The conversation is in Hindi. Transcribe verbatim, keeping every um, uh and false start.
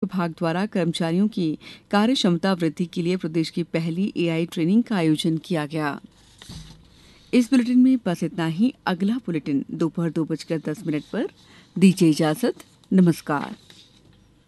विभाग द्वारा कर्मचारियों की कार्य क्षमता वृद्धि के लिए प्रदेश की पहली एआई ट्रेनिंग का आयोजन किया गया। इस बुलेटिन में बस इतना ही। अगला बुलेटिन दोपहर दो बजकर दस मिनट पर। दीजिए इजाजत। नमस्कार।